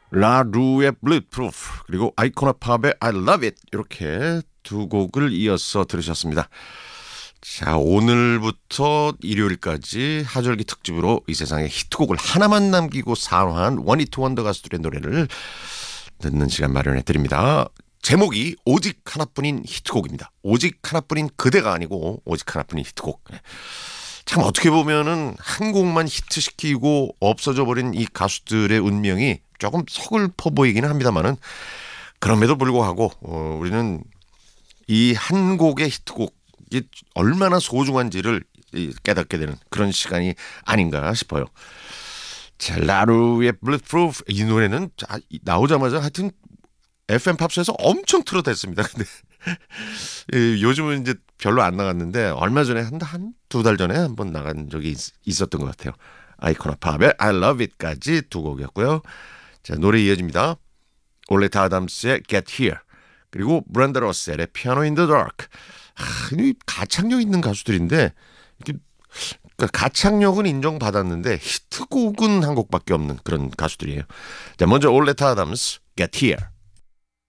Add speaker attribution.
Speaker 1: 라루의 Bulletproof 그리고 아이코나 팝의 I Love It 이렇게 두 곡을 이어서 들으셨습니다. 자, 오늘부터 일요일까지 하절기 특집으로 이 세상에 히트곡을 하나만 남기고 산화한 원히트 원더 가수들의 노래를 듣는 시간 마련해 드립니다. 제목이 오직 하나뿐인 히트곡입니다. 오직 하나뿐인 그대가 아니고 오직 하나뿐인 히트곡. 참 어떻게 보면은 한 곡만 히트시키고 없어져 버린 이 가수들의 운명이 조금 서글퍼 보이기는 합니다만은 그럼에도 불구하고 우리는 이 한 곡의 히트곡이 얼마나 소중한지를 깨닫게 되는 그런 시간이 아닌가 싶어요. 자, 라루의 Bulletproof 이 노래는 나오자마자 하여튼 FM 팝스에서 엄청 틀어댔습니다. 근데 요즘은 이제 별로 안 나갔는데 얼마 전에 한 두 달 전에 한번 나간 적이 있었던 것 같아요. 아이코나 팝의 I Love It까지 두 곡이었고요. 자, 노래 이어집니다. 올레타 아담스의 Get Here 그리고 브랜다 러셀의 Piano in the Dark. 이 가창력 있는 가수들인데 그러니까 가창력은 인정받았는데 히트곡은 한 곡밖에 없는 그런 가수들이에요. 자, 먼저 올레타 아담스 Get Here.